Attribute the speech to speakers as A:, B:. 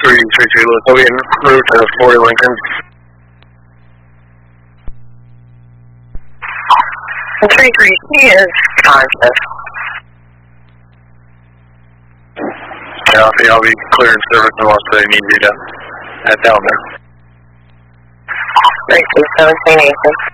A: 333, they'll be en route to 40 Lincoln.
B: 33, he is conscious.
A: Yeah, I'll be clearing service unless they need you to head down there.
B: 3217 Nathan.